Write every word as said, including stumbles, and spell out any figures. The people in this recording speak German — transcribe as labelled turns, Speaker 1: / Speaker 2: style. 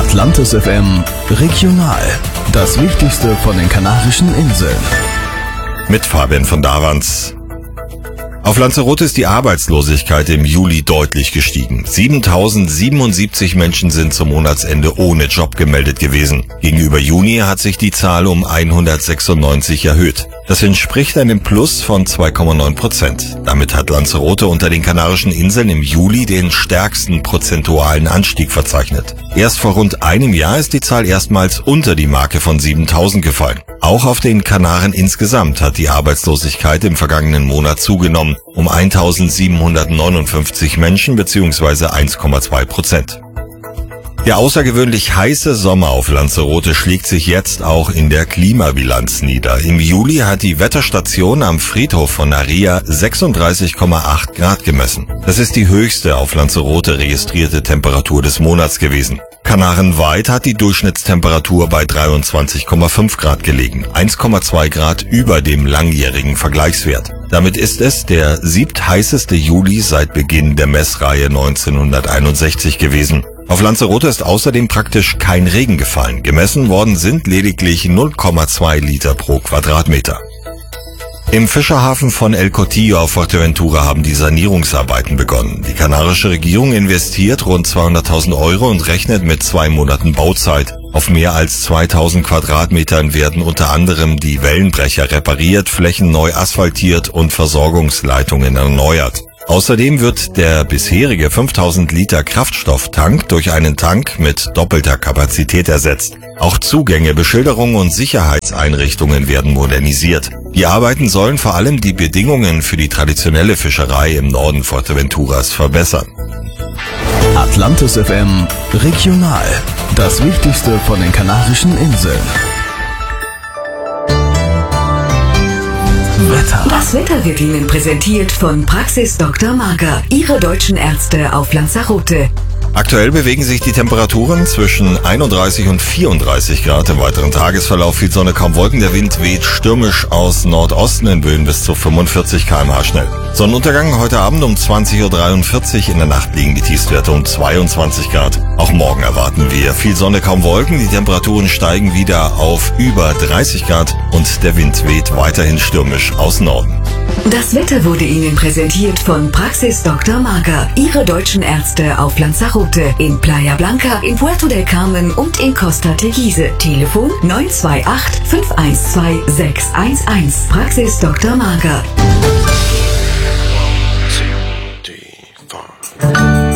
Speaker 1: Atlantis F M Regional. Das Wichtigste von den Kanarischen Inseln.
Speaker 2: Mit Fabian von Davans. Auf Lanzarote ist die Arbeitslosigkeit im Juli deutlich gestiegen. siebentausendsiebenundsiebzig Menschen sind zum Monatsende ohne Job gemeldet gewesen. Gegenüber Juni hat sich die Zahl um hundertsechsundneunzig erhöht. Das entspricht einem Plus von zwei Komma neun Prozent. Damit hat Lanzarote unter den Kanarischen Inseln im Juli den stärksten prozentualen Anstieg verzeichnet. Erst vor rund einem Jahr ist die Zahl erstmals unter die Marke von siebentausend gefallen. Auch auf den Kanaren insgesamt hat die Arbeitslosigkeit im vergangenen Monat zugenommen, um eintausendsiebenhundertneunundfünfzig Menschen bzw. eins Komma zwei Prozent. Der außergewöhnlich heiße Sommer auf Lanzarote schlägt sich jetzt auch in der Klimabilanz nieder. Im Juli hat die Wetterstation am Friedhof von Naria sechsunddreißig Komma acht Grad gemessen. Das ist die höchste auf Lanzarote registrierte Temperatur des Monats gewesen. Kanarenweit hat die Durchschnittstemperatur bei dreiundzwanzig Komma fünf Grad gelegen, eins Komma zwei Grad über dem langjährigen Vergleichswert. Damit ist es der siebtheißeste Juli seit Beginn der Messreihe neunzehnhunderteinundsechzig gewesen. Auf Lanzarote ist außerdem praktisch kein Regen gefallen. Gemessen worden sind lediglich null Komma zwei Liter pro Quadratmeter. Im Fischerhafen von El Cotillo auf Fuerteventura haben die Sanierungsarbeiten begonnen. Die kanarische Regierung investiert rund zweihunderttausend Euro und rechnet mit zwei Monaten Bauzeit. Auf mehr als zweitausend Quadratmetern werden unter anderem die Wellenbrecher repariert, Flächen neu asphaltiert und Versorgungsleitungen erneuert. Außerdem wird der bisherige fünftausend Liter Kraftstofftank durch einen Tank mit doppelter Kapazität ersetzt. Auch Zugänge, Beschilderung und Sicherheitseinrichtungen werden modernisiert. Die Arbeiten sollen vor allem die Bedingungen für die traditionelle Fischerei im Norden Fuerteventuras verbessern.
Speaker 1: Atlantis F M Regional. Das Wichtigste von den Kanarischen Inseln. Wetter.
Speaker 3: Das Wetter wird Ihnen präsentiert von Praxis Doktor Marga, Ihre deutschen Ärzte auf Lanzarote.
Speaker 2: Aktuell bewegen sich die Temperaturen zwischen einunddreißig und vierunddreißig Grad. Im weiteren Tagesverlauf viel Sonne, kaum Wolken. Der Wind weht stürmisch aus Nordosten in Böen bis zu fünfundvierzig Kilometer pro Stunde schnell. Sonnenuntergang heute Abend um zwanzig Uhr dreiundvierzig. In der Nacht liegen die Tiefstwerte um zweiundzwanzig Grad. Auch morgen erwarten wir viel Sonne, kaum Wolken. Die Temperaturen steigen wieder auf über dreißig Grad und der Wind weht weiterhin stürmisch aus Norden.
Speaker 3: Das Wetter wurde Ihnen präsentiert von Praxis Doktor Marga, Ihre deutschen Ärzte auf Lanzarote, in Playa Blanca, in Puerto del Carmen und in Costa Teguise. Telefon neun zwei acht, fünf eins zwei, sechs eins eins. Praxis Doktor Marga.
Speaker 4: One, two, three, four.